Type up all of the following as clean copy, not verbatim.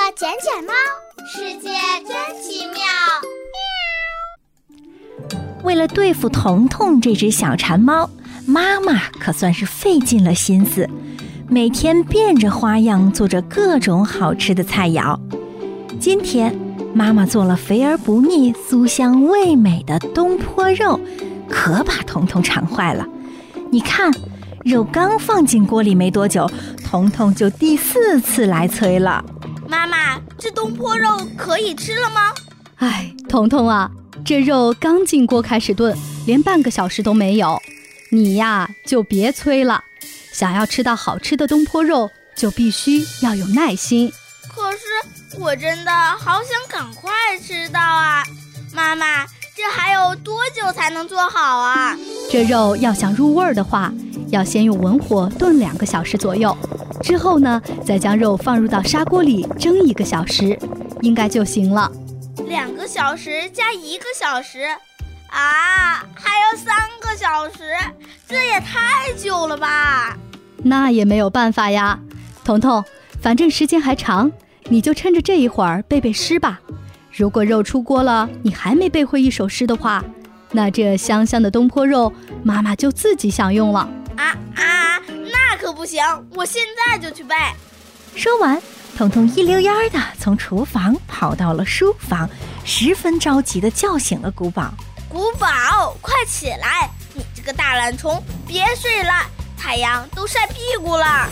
捡捡猫，世界真奇妙。 为了对付彤彤这只小馋猫，妈妈可算是费尽了心思，每天变着花样做着各种好吃的菜肴。今天妈妈做了肥而不腻、酥香味美的东坡肉，可把彤彤馋坏了。你看，肉刚放进锅里没多久，彤彤就第4次来催了。 妈妈，这东坡肉可以吃了吗？ 哎，彤彤啊，这肉刚进锅开始炖，连半个小时都没有。你呀，就别催了。想要吃到好吃的东坡肉，就必须要有耐心。 可是我真的好想赶快吃到啊！妈妈，这还有多久才能做好啊？ 这肉要想入味儿的话，要先用文火炖2个小时左右，之后呢，再将肉放入到砂锅里蒸1个小时，应该就行了。 2个小时加1个小时啊，还要3个小时，这也太久了吧？ 那也没有办法呀，彤彤，反正时间还长，你就趁着这一会儿背背诗吧。如果肉出锅了，你还没背会一首诗的话，那这香香的东坡肉，妈妈就自己享用了。 那可不行，我现在就去背。 说完，彤彤一溜烟的从厨房跑到了书房，十分着急的叫醒了古堡。 古堡，快起来！你这个大懒虫，别睡了，太阳都晒屁股了。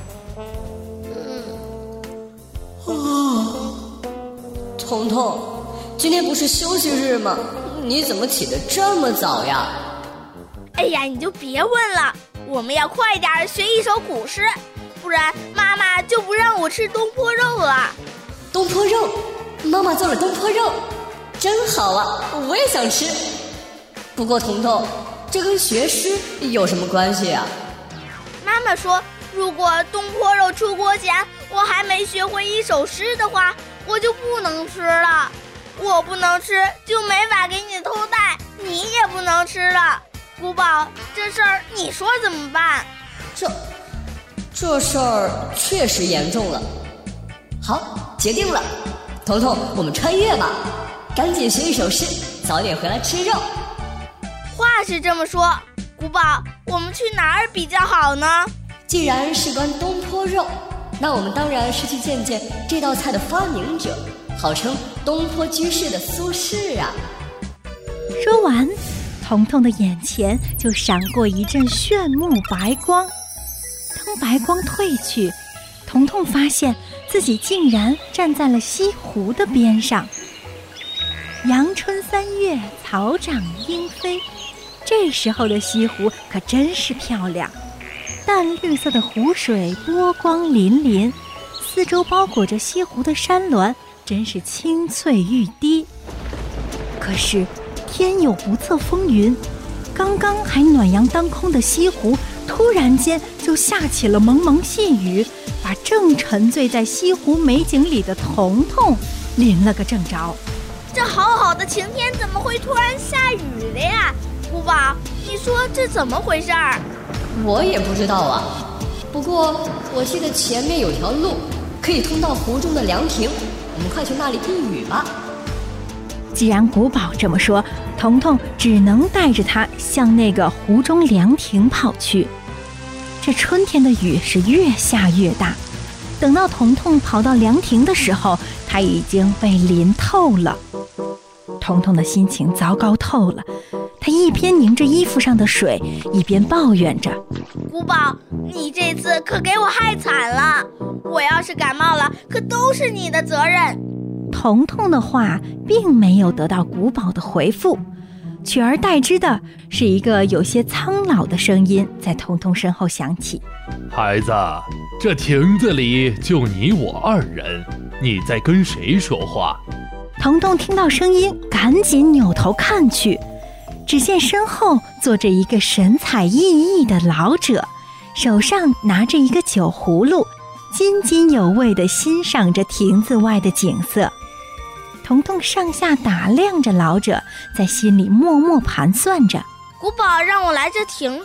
彤彤，今天不是休息日吗？你怎么起得这么早呀？ 哎呀，你就别问了，我们要快点学一首古诗，不然妈妈就不让我吃东坡肉了。 东坡肉，妈妈做了东坡肉，真好啊，我也想吃。不过彤彤，这跟学诗有什么关系啊？ 妈妈说，如果东坡肉出锅前我还没学会一首诗的话，我就不能吃了。我不能吃，就没法给你偷带，你也不能吃了。古堡，这事儿你说怎么办？ 这事儿确实严重了。好，决定了，彤彤，我们穿越吧，赶紧学一首诗，早点回来吃肉。 话是这么说，古堡，我们去哪儿比较好呢？ 既然事关东坡肉，那我们当然是去见见这道菜的发明者，号称东坡居士的苏轼啊。 说完，彤彤的眼前就闪过一阵炫目白光。等白光退去，彤彤发现自己竟然站在了西湖的边上。阳春3月，草长莺飞，这时候的西湖可真是漂亮。淡绿色的湖水波光粼粼，四周包裹着西湖的山峦，真是青翠欲滴。可是天有不测风云，刚刚还暖阳当空的西湖，突然间就下起了蒙蒙细雨，把正沉醉在西湖美景里的彤彤淋了个正着。 这好好的晴天怎么会突然下雨了呀？古堡，你说这怎么回事儿？ 我也不知道啊，不过我记得前面有条路可以通到湖中的凉亭，我们快去那里避雨吧。 既然古堡这么说，彤彤只能带着他向那个湖中凉亭跑去。这春天的雨是越下越大，等到彤彤跑到凉亭的时候，他已经被淋透了。彤彤的心情糟糕透了，他一边拧着衣服上的水，一边抱怨着： 古堡，你这次可给我害惨了，我要是感冒了，可都是你的责任。 彤彤的话并没有得到古堡的回复，取而代之的是一个有些苍老的声音在彤彤身后响起： 孩子，这亭子里就你我2人，你在跟谁说话？ 彤彤听到声音，赶紧扭头看去，只见身后坐着一个神采奕奕的老者，手上拿着一个酒葫芦，津津有味地欣赏着亭子外的景色。彤彤上下打量着老者，在心里默默盘算着： 古堡让我来这亭子